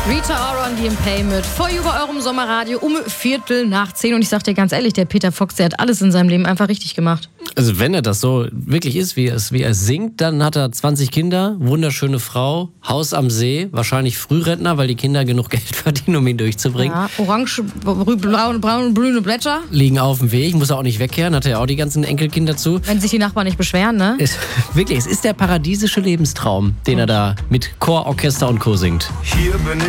Rita Ora und DMP mit For You bei eurem Sommerradio um 9:15. Und ich sag dir ganz ehrlich, der Peter Fox, der hat alles in seinem Leben einfach richtig gemacht. Also wenn er das so wirklich ist, wie er singt, dann hat er 20 Kinder, wunderschöne Frau, Haus am See, wahrscheinlich Frührentner, weil die Kinder genug Geld verdienen, um ihn durchzubringen. Ja, orange, braun, grüne Blätter. Liegen auf dem Weg, muss er auch nicht wegkehren, hat er ja auch die ganzen Enkelkinder zu. Wenn sich die Nachbarn nicht beschweren, ne? Wirklich, es ist der paradiesische Lebenstraum, den er da mit Chor, Orchester und Co. singt. Hier bin